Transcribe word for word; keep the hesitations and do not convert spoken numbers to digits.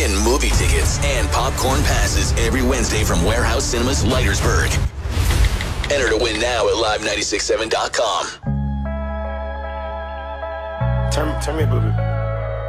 win movie tickets and popcorn passes every Wednesday from Warehouse Cinemas, Leitersburg. Enter to win now at live nine six seven dot com. Turn, turn me a booby.